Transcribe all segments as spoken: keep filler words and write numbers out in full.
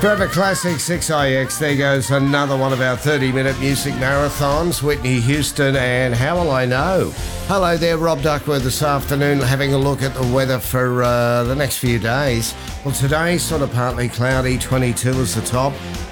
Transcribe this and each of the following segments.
Forever Classic six I X, there goes another one of our thirty-minute music marathons. Whitney Houston and How Will I Know? Hello there, Rob Duckworth this afternoon, having a look at the weather for uh, the next few days. Well, today, sort of partly cloudy, twenty-two is the top.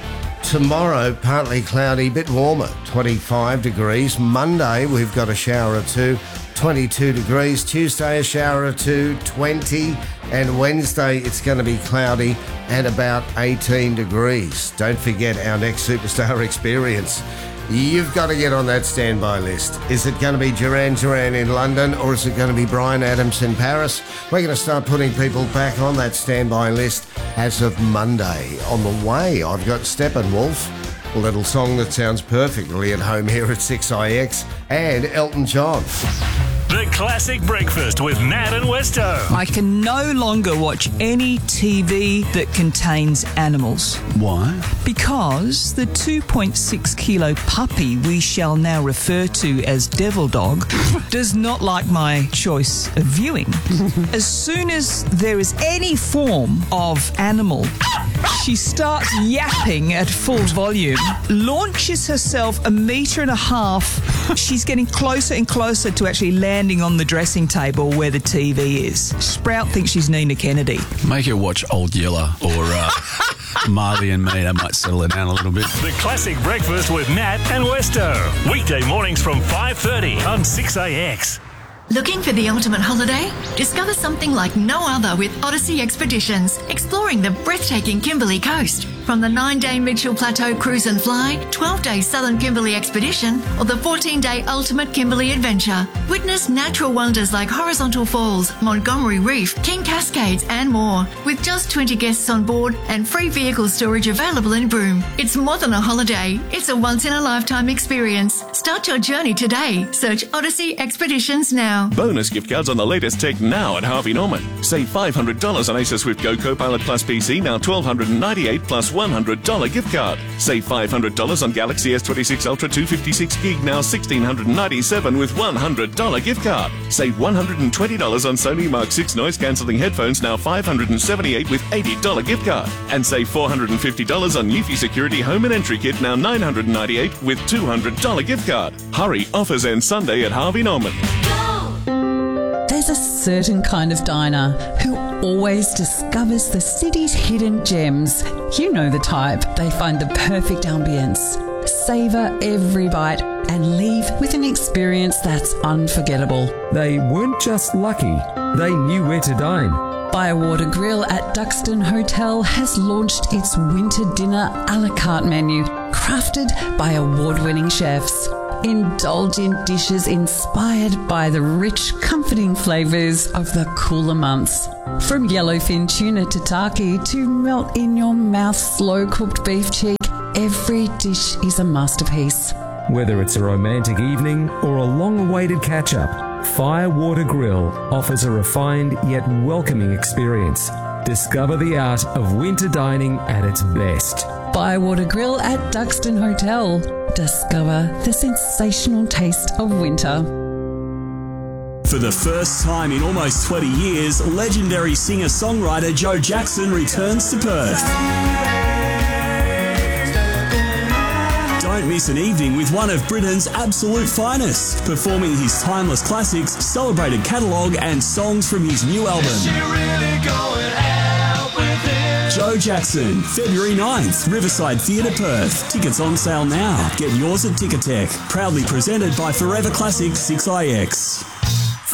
Tomorrow, partly cloudy, bit warmer, twenty-five degrees. Monday, we've got a shower or two, twenty-two degrees. Tuesday, a shower or two, twenty. And Wednesday, it's going to be cloudy and about eighteen degrees. Don't forget our next Superstar Experience. You've got to get on that standby list. Is it going to be Duran Duran in London, or is it going to be Bryan Adams in Paris? We're going to start putting people back on that standby list as of Monday. On the way, I've got Steppenwolf, a little song that sounds perfectly at home here at six I X, and Elton John. The Classic Breakfast with Nat and Westo. I can no longer watch any T V that contains animals. Why? Because the two point six kilo puppy we shall now refer to as Devil Dog does not like my choice of viewing. As soon as there is any form of animal, she starts yapping at full volume, launches herself a metre and a half. She's getting closer and closer to actually landing on the dressing table where the T V is. Sprout thinks she's Nina Kennedy. Make her watch Old Yeller or uh, Marley and Me. That might settle her down a little bit. The Classic Breakfast with Nat and Westo. Weekday mornings from five thirty on six A X. Looking for the ultimate holiday? Discover something like no other with Odyssey Expeditions, exploring the breathtaking Kimberley coast. From the nine-day Mitchell Plateau Cruise and Fly, twelve-day Southern Kimberley Expedition, or the fourteen-day Ultimate Kimberley Adventure. Witness natural wonders like Horizontal Falls, Montgomery Reef, King Cascades, and more. With just twenty guests on board and free vehicle storage available in Broome. It's more than a holiday. It's a once-in-a-lifetime experience. Start your journey today. Search Odyssey Expeditions now. Bonus gift cards on the latest tech now at Harvey Norman. Save five hundred dollars on Acer Swift Go Copilot Plus P C, now one thousand two hundred ninety-eight dollars plus one hundred dollars gift card. Save five hundred dollars on Galaxy S twenty-six Ultra two fifty-six gig, now one thousand six hundred ninety-seven dollars with one hundred dollars gift card. Save one hundred twenty dollars on Sony Mark six noise-cancelling headphones, now five hundred seventy-eight dollars with eighty dollars gift card. And save four hundred fifty dollars on Eufy Security Home and Entry Kit, now nine hundred ninety-eight dollars with two hundred dollars gift card. Hurry, offers end Sunday at Harvey Norman. There's a certain kind of diner who always discovers the city's hidden gems. You know the type. They find the perfect ambience, savour every bite, and leave with an experience that's unforgettable. They weren't just lucky, they knew where to dine. Bywater Grill at Duxton Hotel has launched its winter dinner a la carte menu, crafted by award-winning chefs. Indulge in dishes inspired by the rich, comforting flavours of the cooler months. From yellowfin tuna tataki to melt-in-your-mouth slow-cooked beef cheek, every dish is a masterpiece. Whether it's a romantic evening or a long-awaited catch-up, Firewater Grill offers a refined yet welcoming experience. Discover the art of winter dining at its best. Bywater Grill at Duxton Hotel. Discover the sensational taste of winter. For the first time in almost twenty years, legendary singer-songwriter Joe Jackson returns to Perth. Don't miss an evening with one of Britain's absolute finest, performing his timeless classics, celebrated catalogue and songs from his new album. Joe Jackson, February ninth, Riverside Theatre, Perth. Tickets on sale now. Get yours at Ticketek. Proudly presented by Forever Classic six I X.